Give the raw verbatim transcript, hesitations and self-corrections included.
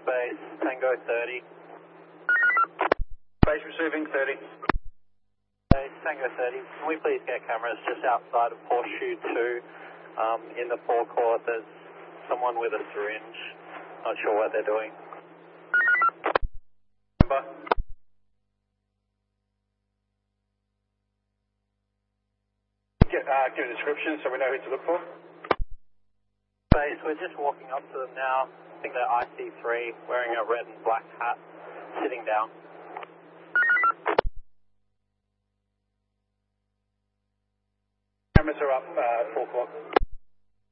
Base, Tango thirty. Base receiving thirty. Base, Tango thirty. Can we please get cameras just outside of Horseshoe two? Um, in the forecourt, there's someone with a syringe. Not sure what they're doing. Number. Get, uh, give a description so we know who to look for. Base, we're just walking up to them now. I think they're I C three, wearing a red and black hat, sitting down. Cameras are up, uh, forecourt.